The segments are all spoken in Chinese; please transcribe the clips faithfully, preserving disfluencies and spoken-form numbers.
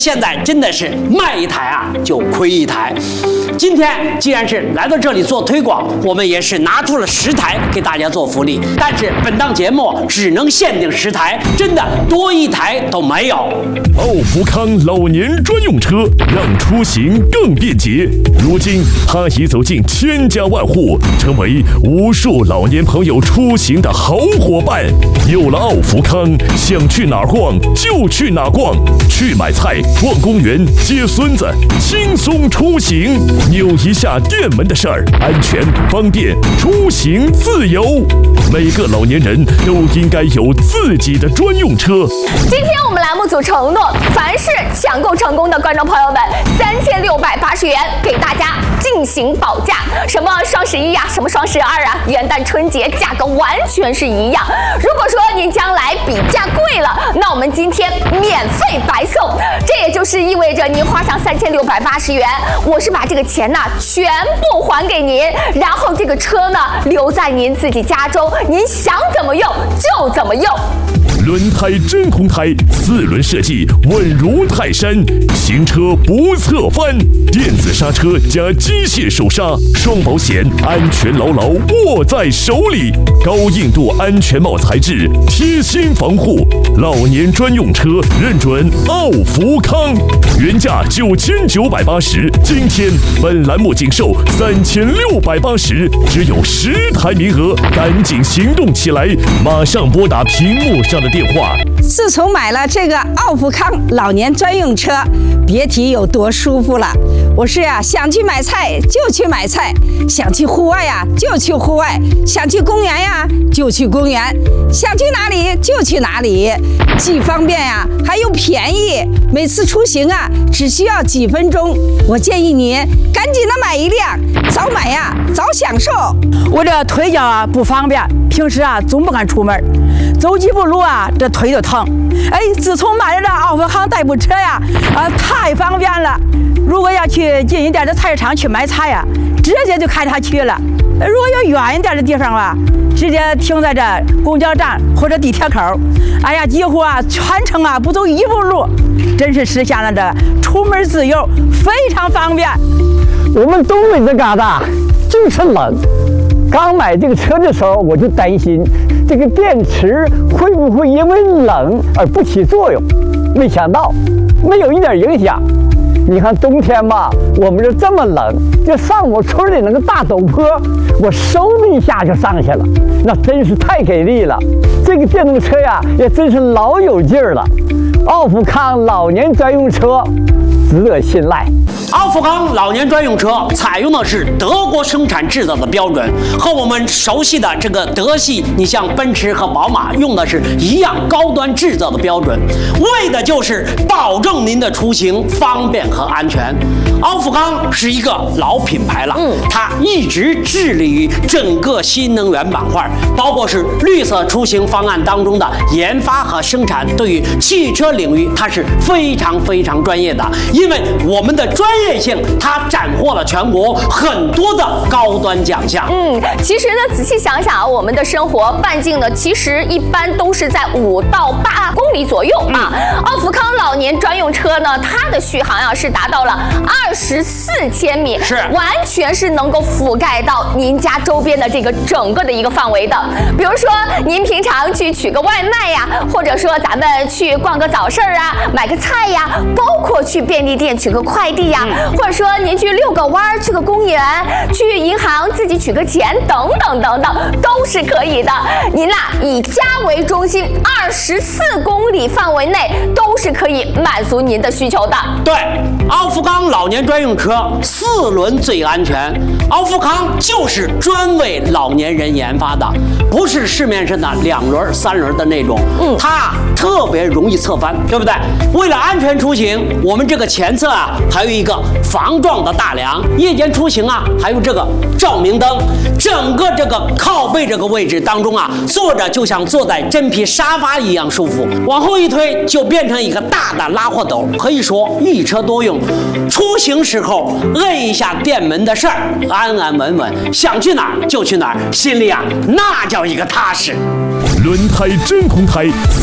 现在真的是卖一台啊就亏一台。今天既然是来到这里做推广，我们也是拿出了十台给大家做福利。但是本档节目只能限定十台，真的多一台都没有。 奥福康老年专用车让出行更便捷。如今，它已走进千家万户，成为无数老年朋友出行的好伙伴。有了奥福康，想去哪儿逛就去哪儿逛，去买菜、逛公园、接孙子，轻松出行。扭一下电门的事儿，安全、方便、出行自由。每个老年人都应该有自己的专用车。 今天我们栏目组承诺，凡是抢购成功的观众朋友们，三千六百八十元给大家进行保价。什么双十一呀、啊，什么双十二啊，元旦、春节价格完全是一样。如果说您将来比价贵了，那我们今天免费白送。这也就是意味着您花上三千六百八十元，我是把这个钱呢全部还给您，然后这个车呢留在您自己家中，您想怎么用就怎么用。 轮胎真空胎，四轮设计稳如泰山，行车不侧翻，电子刹车加机械手刹，双保险，安全牢牢握在手里，高硬度安全帽材质，贴心防护，老年专用车认准奥福康，原价九千九百八十，今天本栏目仅售三千六百八十，只有十台名额，赶紧行动起来，马上拨打屏幕上的电话。 自从买了这个奥福康老年专用车，别提有多舒服了。我是呀、啊，想去买菜就去买菜，想去户外呀、啊、就去户外，想去公园呀、啊、就去公园，想去哪里就去哪里，既方便呀、啊、还又便宜。每次出行啊只需要几分钟，我建议你赶紧的买一辆，早买呀早享受。 我这腿脚啊不方便，平时啊总不敢出门，走几步路啊这腿就疼。哎，自从买了这奥福康代步车呀，啊太方便了。如果要去近一点的菜市场去买菜呀，直接就开它去了。如果有远一点的地方吧，直接停在这公交站或者地铁口，哎呀，几乎啊全程啊不走一步路，真是实现了这出门自由，非常方便。 我们东北这旮瘩就是冷，刚买这个车的时候我就担心这个电池会不会因为冷而不起作用，没想到没有一点影响。你看冬天吧，我们这这么冷，就上我村里那个大陡坡，我嗖的一下就上去了，那真是太给力了。这个电动车呀，也真是老有劲儿了。奥福康老年专用车值得信赖。 奥福康老年专用车采用的是德国生产制造的标准，和我们熟悉的这个德系，你像奔驰和宝马用的是一样高端制造的标准，为的就是保证您的出行方便和安全。奥福康是一个老品牌了，嗯，它一直致力于整个新能源板块，包括是绿色出行方案当中的研发和生产，对于汽车领域它是非常非常专业的，因为我们的专业性，它斩获了全国很多的高端奖项。 嗯，其实呢，仔细想想啊，我们的生活半径呢，其实一般都是在五到八公里左右啊。嗯、奥福康老年专用车呢，它的续航啊是达到了二十四千米， 是完全是能够覆盖到您家周边的这个整个的一个范围的。比如说，您平常去取个外卖呀，或者说咱们去逛个早市啊，买个菜呀，包括去便利店取个快递呀。嗯、或者说您去遛个弯儿，去个公园，去银行自己取个钱，等等等等，都是可以的。您呐、啊，以家为中心，二十四公里范围内都是可以满足您的需求的。 对，奥福康老年专用车四轮最安全，奥福康就是专为老年人研发的，不是市面上的两轮、三轮的那种，嗯，它特别容易侧翻，对不对？为了安全出行，我们这个前侧啊还有一个防撞的大梁，夜间出行啊还有这个照明灯，整个这个靠背这个位置当中啊，坐着就像坐在真皮沙发一样舒服，往后一推就变成一个大的拉货斗，可以说一车多用。出行时候摁一下电门的事儿，安安稳稳，想去哪儿就去哪儿，心里啊那叫一个踏实。 轮胎真空胎，四轮设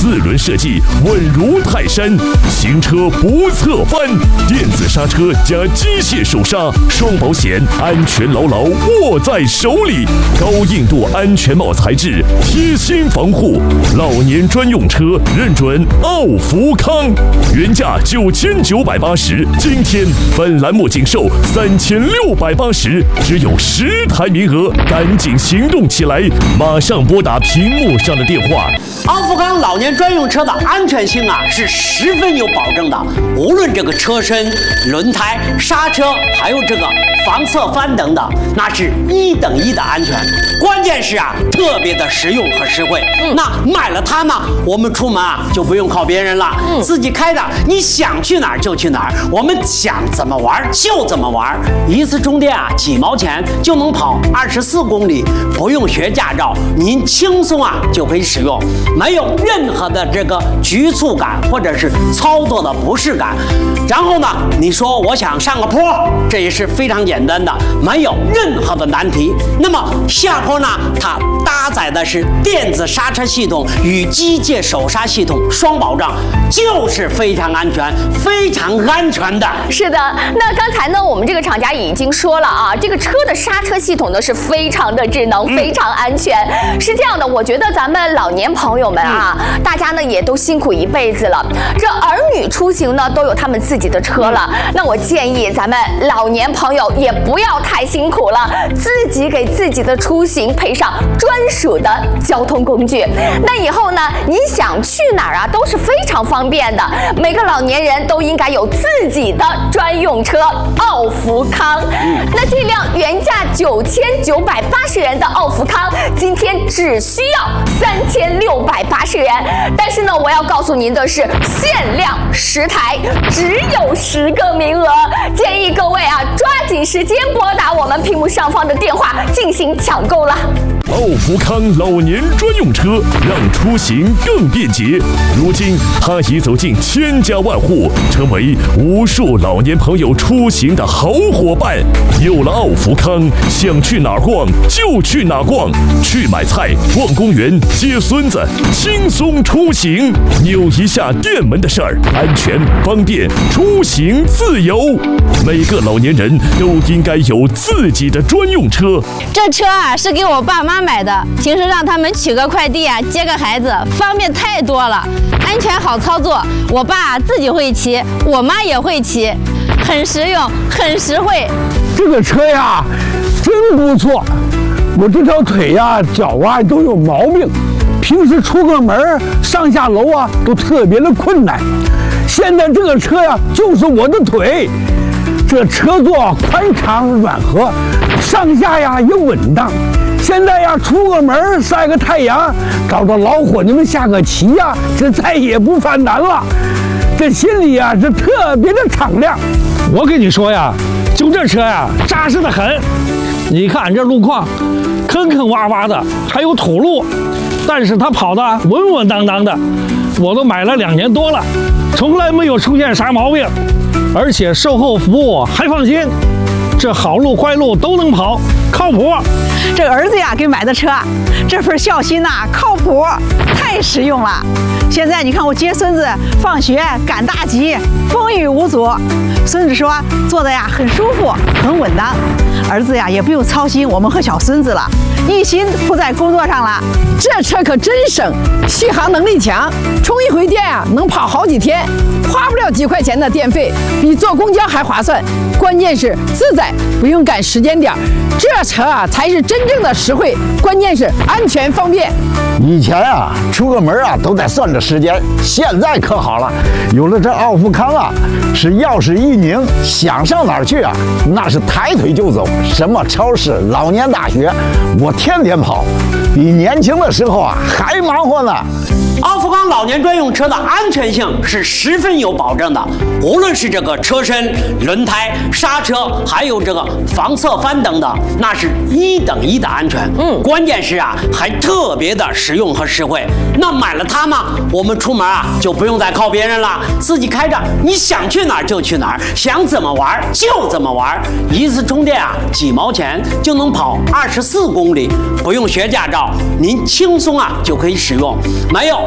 设计，稳如泰山，行车不侧翻，电子刹车加机械手刹，双保险，安全牢牢握在手里。高硬度安全帽材质，贴心防护，老年专用车认准奥福康，原价九千九百八十，今天本栏目仅售三千六百八十，只有十台名额，赶紧行动起来！马上拨打屏幕上的电话。 奥福康老年专用车的安全性啊是十分有保证的，无论这个车身、轮胎、刹车，还有这个防侧翻等等，那是一等一的安全。关键是啊，特别的实用和实惠。嗯、那买了它呢，我们出门啊就不用靠别人了，嗯、自己开着，你想去哪儿就去哪儿，我们想怎么玩就怎么玩。一次充电啊几毛钱就能跑二十四公里，不用学驾照，您轻松啊就可以使用，没有任何的这个局促感或者是操作的不适感。然后呢，你说我想上个坡，这也是非常简单的，没有任何的难题。那么下坡呢，它搭载的是电子刹车系统与机械手刹系统双保障，就是非常安全、非常安全的。 是的，那刚才呢，我们这个厂家已经说了啊，这个车的刹车系统呢是非常的智能、非常安全。嗯、是这样的，我觉得咱们老年朋友们啊，嗯、大家呢也都辛苦一辈子了，这儿女出行呢都有他们自己的车了，嗯、那我建议咱们老年朋友也不要太辛苦了，自己给自己的出行配上专属的交通工具。那以后呢，你想去哪儿啊，都是非常方便的。每个老年人都应该有自己的专用车奥福康。那这辆原价九千九百八十元的奥福康，今天只需要三千六百八十元。但是呢，我要告诉您的是，限量十台，只有十个名额，建议各位啊，抓紧时间拨打我们屏幕上方的电话进行抢购了。 奥福康老年专用车让出行更便捷，如今它已走进千家万户，成为无数老年朋友出行的好伙伴。有了奥福康，想去哪儿逛就去哪儿逛，去买菜、逛公园、接孙子，轻松出行。扭一下电门的事儿，安全方便，出行自由。每个老年人都应该有自己的专用车。 这车啊是给我爸妈买的，平时让他们取个快递啊，接个孩子，方便太多了，安全好操作。我爸自己会骑，我妈也会骑，很实用，很实惠。 这个车呀，真不错。我这条腿呀、脚啊都有毛病，平时出个门、上下楼啊都特别的困难。现在这个车呀，就是我的腿。这车座宽敞软和，上下呀也稳当。现在呀，出个门晒个太阳，找着老伙计们下个棋呀，这再也不犯难了。这心里呀是特别的敞亮。 我跟你说呀，就这车呀，扎实的很。你看这路况，坑坑洼洼的，还有土路，但是它跑得稳稳当当的。我都买了两年多了，从来没有出现啥毛病，而且售后服务还放心。这好路坏路都能跑，靠谱。 这儿子呀给买的车，这份孝心呐、啊，靠谱，太实用了。现在你看我接孙子放学赶大集，风雨无阻。孙子说坐的呀很舒服，很稳当。儿子呀也不用操心我们和小孙子了，一心扑在工作上了。 这车可真省，续航能力强，充一回电啊能跑好几天，花不了几块钱的电费，比坐公交还划算。关键是自在，不用赶时间点，这车啊才是真正的实惠，关键是安全方便。 以前啊出个门啊都得算着时间，现在可好了，有了这奥福康啊，是钥匙一拧，想上哪儿去啊，那是抬腿就走，什么超市、老年大学，我天天跑，比年轻的时候啊还忙活呢。 奥福康老年专用车的安全性是十分有保证的，无论是这个车身、轮胎、刹车，还有这个防侧翻等等，那是一等一的安全。嗯，关键是啊，还特别的实用和实惠。那买了它呢，我们出门啊就不用再靠别人了，自己开着，你想去哪儿就去哪儿，想怎么玩就怎么玩。一次充电啊几毛钱就能跑二十四公里，不用学驾照，您轻松啊就可以使用，没有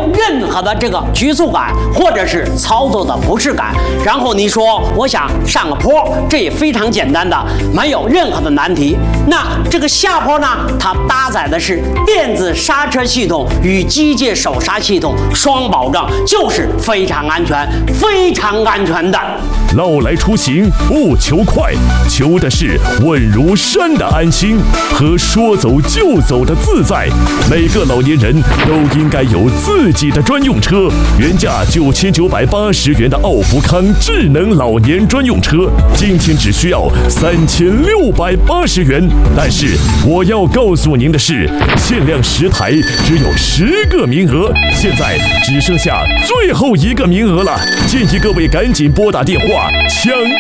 任何的这个局促感，或者是操作的不适感。然后你说我想上个坡，这也非常简单的，没有任何的难题。那这个下坡呢，它搭载的是电子刹车系统与机械手刹系统双保证，就是非常安全、非常安全的。 老来出行不求快，求的是稳如山的安心和说走就走的自在。每个老年人都应该有自己的专用车。原价九千九百八十元的奥福康智能老年专用车，今天只需要三千六百八十元。但是我要告诉您的是，限量十台，只有十个名额，现在只剩下最后一个名额了。建议各位赶紧拨打电话抢